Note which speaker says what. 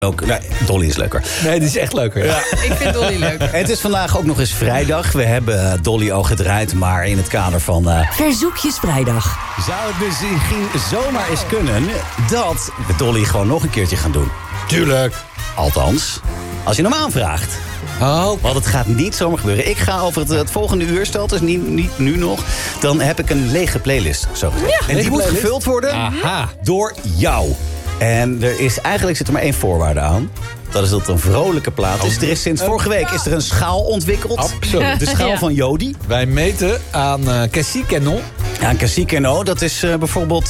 Speaker 1: Ook, nee, Dolly is leuker.
Speaker 2: Nee, die is echt leuker. Ja.
Speaker 3: Ik vind Dolly leuk.
Speaker 1: Het is vandaag ook nog eens vrijdag. We hebben Dolly al gedraaid, maar in het kader van...
Speaker 4: Verzoekjes vrijdag.
Speaker 1: Zou het misschien zomaar eens kunnen dat we Dolly gewoon nog een keertje gaan doen?
Speaker 2: Tuurlijk.
Speaker 1: Althans, als je hem aanvraagt.
Speaker 2: Oh.
Speaker 1: Want het gaat niet zomaar gebeuren. Ik ga over het volgende uur, stelt dus niet nu nog. Dan heb ik een lege playlist, zo gezegd.
Speaker 3: Ja.
Speaker 1: En die moet gevuld worden door jou. En eigenlijk zit er maar één voorwaarde aan. Dat is dat het een vrolijke plaat is. Er is sinds vorige week is er een schaal ontwikkeld.
Speaker 2: Absoluut.
Speaker 1: De schaal van Jody.
Speaker 2: Wij meten aan Cassie Canon.
Speaker 1: Ja, een Cassie Canon, dat is bijvoorbeeld